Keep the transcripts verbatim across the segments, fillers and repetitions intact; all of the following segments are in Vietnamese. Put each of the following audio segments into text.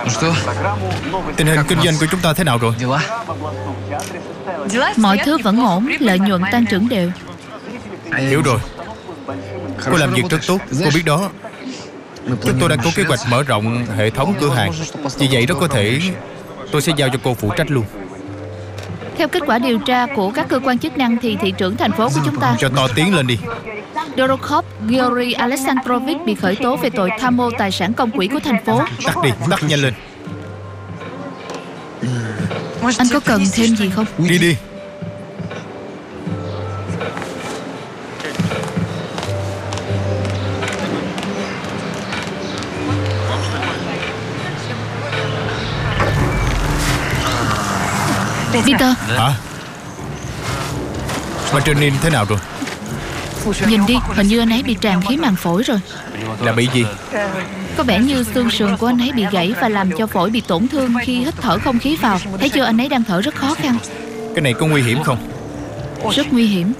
Tình hình kinh doanh của chúng ta thế nào rồi? Mọi thứ vẫn ổn, lợi nhuận tăng trưởng đều. Hiểu rồi. Cô làm việc rất tốt, cô biết đó. Chúng tôi đang có kế hoạch mở rộng hệ thống cửa hàng. Vì vậy đó có thể tôi sẽ giao cho cô phụ trách luôn. Theo kết quả điều tra của các cơ quan chức năng thì thị trưởng thành phố của chúng ta, Cho to tiếng lên đi. Dorokhov Georgy Alexandrovich bị khởi tố về tội tham mô tài sản công quỹ của thành phố. Tắt đi, tắt nhanh lên. Anh có cần thêm gì không? Đi đi. Peter, Hả? Matronin thế nào rồi? nhìn đi, hình như anh ấy bị tràn khí màng phổi rồi. Là bị gì? Có vẻ như xương sườn của anh ấy bị gãy và làm cho phổi bị tổn thương khi hít thở không khí vào. Thấy chưa, anh ấy đang thở rất khó khăn. Cái này có nguy hiểm không? Rất nguy hiểm.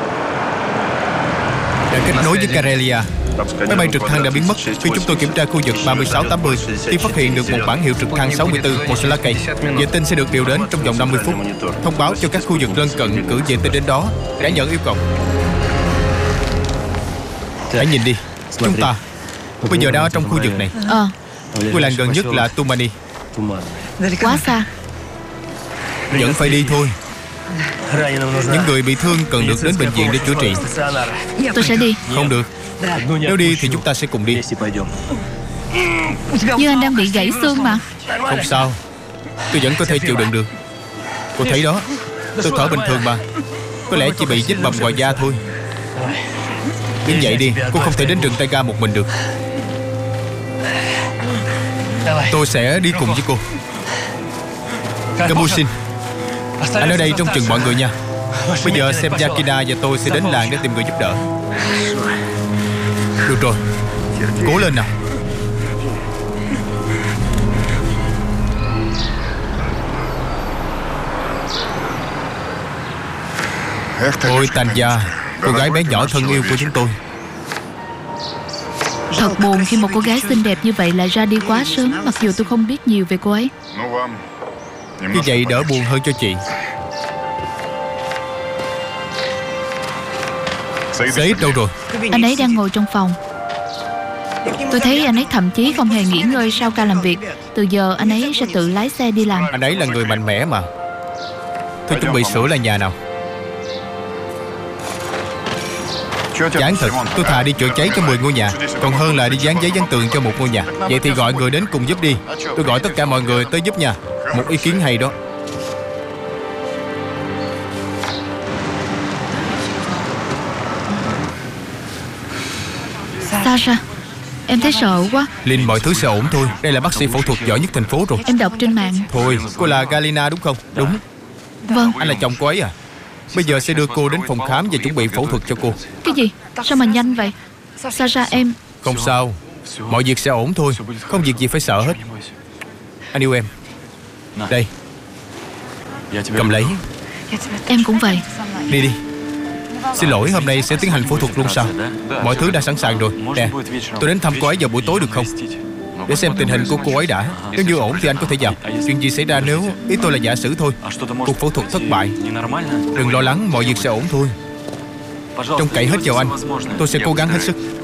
Đã kết nối với Karelia. Máy bay trực thăng đã biến mất. Khi chúng tôi kiểm tra khu vực ba mươi sáu tám mươi thì phát hiện được một bản hiệu trực thăng sáu mươi tư, một số lá cây. Vệ tinh sẽ được điều đến trong vòng năm mươi phút. Thông báo cho các khu vực lân cận cử vệ tinh đến đó. Đã nhận yêu cầu. Hãy nhìn đi. Chúng ta bây giờ đang ở trong khu vực này. Ờ, Ngôi làng gần nhất là Tumani. quá xa. Vẫn phải đi thôi. Những người bị thương cần được đến bệnh viện để chữa trị. Tôi sẽ đi. Không được. Nếu đi thì chúng ta sẽ cùng đi. Nhưng anh đang bị gãy xương mà. Không sao. Tôi vẫn có thể chịu đựng được. Cô thấy đó, tôi thở bình thường mà. Có lẽ chỉ bị vết bầm ngoài da thôi. Đứng dậy đi. Cô không thể đến rừng Taiga một mình được. Tôi sẽ đi cùng với cô. Gamushin, anh ở đây trông chừng mọi người nha. Bây giờ xem Yakina và tôi sẽ đến làng để tìm người giúp đỡ. Được rồi, cố lên nào. Ôi Tanya, cô gái bé nhỏ thân yêu của chúng tôi. Thật buồn khi một cô gái xinh đẹp như vậy lại ra đi quá sớm, mặc dù tôi không biết nhiều về cô ấy. Như vậy đỡ buồn hơn cho chị. Sếp đâu rồi? Anh ấy đang ngồi trong phòng. Tôi thấy anh ấy thậm chí không hề nghỉ ngơi sau ca làm việc. Từ giờ anh ấy sẽ tự lái xe đi làm. Anh ấy là người mạnh mẽ mà. Tôi chuẩn bị sửa lại nhà nào. Chán thật, tôi thà đi chữa cháy cho mười ngôi nhà còn hơn là đi dán giấy dán tường cho một ngôi nhà. Vậy thì gọi người đến cùng giúp đi. Tôi gọi tất cả mọi người tới giúp nha. Một ý kiến hay đó. Sasha, em thấy sợ quá. Linh, mọi thứ sẽ ổn thôi. Đây là bác sĩ phẫu thuật giỏi nhất thành phố rồi. Em đọc trên mạng. Thôi, cô là Galina đúng không? Đúng. Vâng. Anh là chồng cô ấy à? Bây giờ sẽ đưa cô đến phòng khám và chuẩn bị phẫu thuật cho cô. Cái gì? Sao mà nhanh vậy? Sasha, em... Không sao. Mọi việc sẽ ổn thôi. Không việc gì phải sợ hết. Anh yêu em. Đây, cầm lấy. Em cũng vậy. Đi đi. Xin lỗi, hôm nay sẽ tiến hành phẫu thuật luôn sao? Mọi thứ đã sẵn sàng rồi. Nè, tôi đến thăm cô ấy vào buổi tối được không? Để xem tình hình của cô ấy đã. Nếu như ổn thì anh có thể vào. Chuyện gì xảy ra nếu... Ý tôi là giả sử thôi. Cuộc phẫu thuật thất bại. Đừng lo lắng, mọi việc sẽ ổn thôi. Trông cậy hết vào anh. Tôi sẽ cố gắng hết sức.